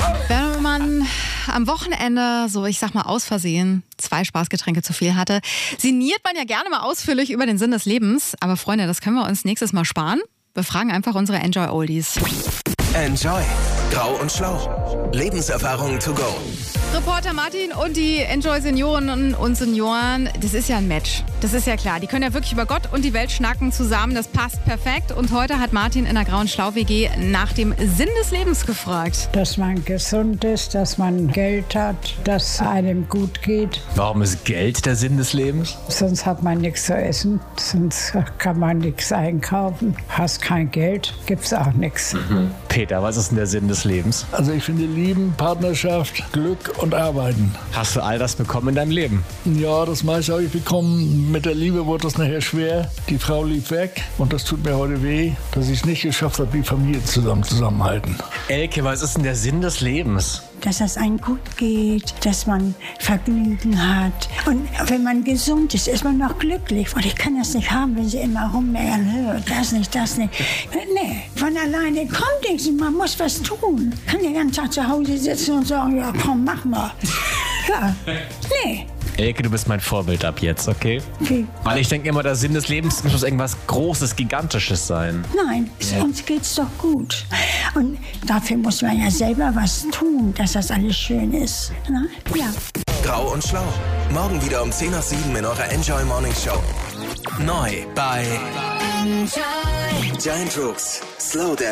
Wenn man am Wochenende so, ich sag mal aus Versehen, 2 Spaßgetränke zu viel hatte, sinniert man ja gerne mal ausführlich über den Sinn des Lebens. Aber Freunde, das können wir uns nächstes Mal sparen. Wir fragen einfach unsere Enjoy Oldies. Enjoy. Grau und Schlau. Lebenserfahrung to go. Reporter Martin und die Enjoy Seniorinnen und Senioren, das ist ja ein Match. Das ist ja klar. Die können ja wirklich über Gott und die Welt schnacken zusammen. Das passt perfekt. Und heute hat Martin in der Grau und Schlau WG nach dem Sinn des Lebens gefragt. Dass man gesund ist, dass man Geld hat, dass einem gut geht. Warum ist Geld der Sinn des Lebens? Sonst hat man nichts zu essen, sonst kann man nichts einkaufen. Hast kein Geld, gibt's auch nichts. Peter, was ist denn der Sinn des Lebens? Also ich finde Lieben, Partnerschaft, Glück und Arbeiten. Hast du all das bekommen in deinem Leben? Ja, das meiste habe ich bekommen. Mit der Liebe wurde das nachher schwer. Die Frau lief weg und das tut mir heute weh, dass ich es nicht geschafft habe, die Familie zusammenhalten. Elke, was ist denn der Sinn des Lebens? Dass es einem gut geht, dass man Vergnügen hat. Und wenn man gesund ist, ist man noch glücklich. Und ich kann das nicht haben, wenn sie immer rummeckern, das nicht. Nee, von alleine kommt nichts. Man muss was tun. Kann den ganzen Tag zu Hause sitzen und sagen, ja komm, mach mal. Ja, nee. Elke, du bist mein Vorbild ab jetzt, okay? Wie? Weil ich denke immer, der Sinn des Lebens muss irgendwas Großes, Gigantisches sein. Nein, uns geht's doch gut. Und dafür muss man ja selber was tun, dass das alles schön ist. Na? Ja. Grau und Schlau. Morgen wieder um 10 nach 7 in eurer Enjoy Morning Show. Neu bei Giant Rooks. Slow Dance.